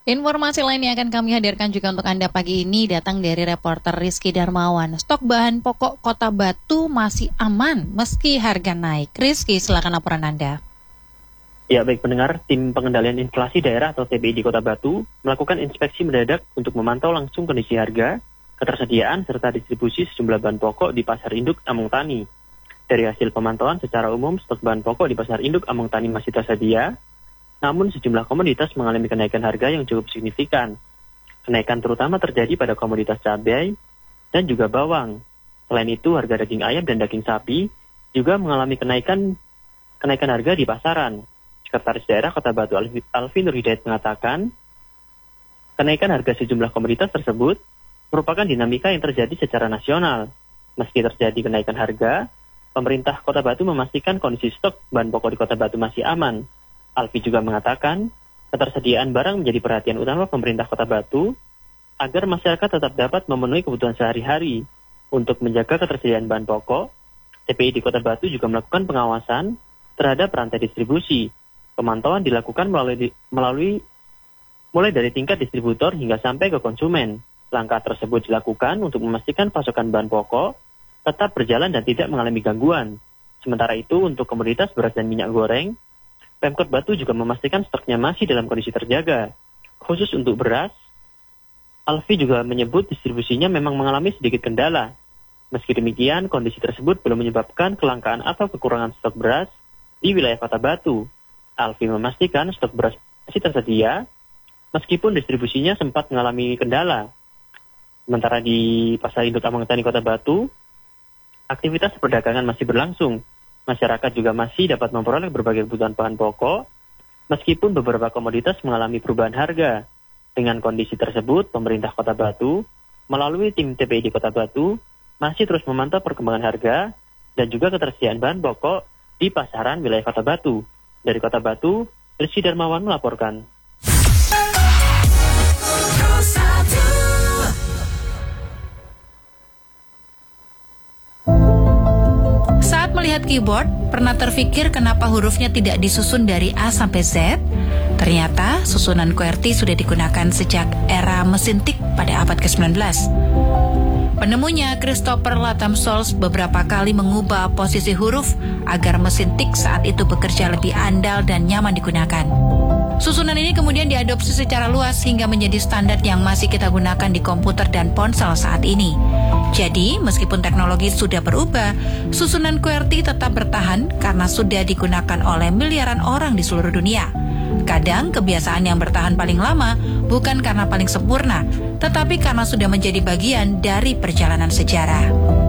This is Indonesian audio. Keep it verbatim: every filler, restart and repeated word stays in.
Informasi lain yang akan kami hadirkan juga untuk Anda pagi ini datang dari reporter Rizky Darmawan. Stok bahan pokok Kota Batu masih aman meski harga naik. Rizky, silakan laporan Anda. Ya, baik pendengar, tim pengendalian inflasi daerah atau T B I di Kota Batu melakukan inspeksi mendadak untuk memantau langsung kondisi harga, ketersediaan serta distribusi sejumlah bahan pokok di Pasar Induk Amung Tani. Dari hasil pemantauan secara umum, stok bahan pokok di Pasar Induk Amung Tani masih tersedia. Namun sejumlah komoditas mengalami kenaikan harga yang cukup signifikan. Kenaikan terutama terjadi pada komoditas cabai dan juga bawang. Selain itu, harga daging ayam dan daging sapi juga mengalami kenaikan kenaikan harga di pasaran. Sekretaris Daerah Kota Batu Alfi Nur Hidayat mengatakan, kenaikan harga sejumlah komoditas tersebut merupakan dinamika yang terjadi secara nasional. Meski terjadi kenaikan harga, pemerintah Kota Batu memastikan kondisi stok bahan pokok di Kota Batu masih aman. Alfi juga mengatakan, ketersediaan barang menjadi perhatian utama pemerintah Kota Batu agar masyarakat tetap dapat memenuhi kebutuhan sehari-hari. Untuk menjaga ketersediaan bahan pokok, T B I di Kota Batu juga melakukan pengawasan terhadap rantai distribusi. Pemantauan dilakukan melalui, melalui mulai dari tingkat distributor hingga sampai ke konsumen. Langkah tersebut dilakukan untuk memastikan pasokan bahan pokok tetap berjalan dan tidak mengalami gangguan. Sementara itu, untuk komoditas beras dan minyak goreng, Pemkot Batu juga memastikan stoknya masih dalam kondisi terjaga. Khusus untuk beras, Alfi juga menyebut distribusinya memang mengalami sedikit kendala. Meski demikian, kondisi tersebut belum menyebabkan kelangkaan atau kekurangan stok beras di wilayah Kota Batu. Alfi memastikan stok beras masih tersedia, meskipun distribusinya sempat mengalami kendala. Sementara di Pasar Induk Amung Tani Kota Batu, aktivitas perdagangan masih berlangsung. Masyarakat juga masih dapat memperoleh berbagai kebutuhan bahan pokok, meskipun beberapa komoditas mengalami perubahan harga. Dengan kondisi tersebut, pemerintah Kota Batu, melalui tim T B I di Kota Batu, masih terus memantau perkembangan harga dan juga ketersediaan bahan pokok di pasaran wilayah Kota Batu. Dari Kota Batu, Rizky Darmawan melaporkan. Saat melihat keyboard, pernah terfikir kenapa hurufnya tidak disusun dari A sampai Z? Ternyata susunan QWERTY sudah digunakan sejak era mesin tik pada abad ke sembilan belas. Penemunya Christopher Latham Scholes beberapa kali mengubah posisi huruf agar mesin tik saat itu bekerja lebih andal dan nyaman digunakan. Susunan ini kemudian diadopsi secara luas hingga menjadi standar yang masih kita gunakan di komputer dan ponsel saat ini. Jadi, meskipun teknologi sudah berubah, susunan QWERTY tetap bertahan karena sudah digunakan oleh miliaran orang di seluruh dunia. Kadang kebiasaan yang bertahan paling lama bukan karena paling sempurna, tetapi karena sudah menjadi bagian dari perjalanan sejarah.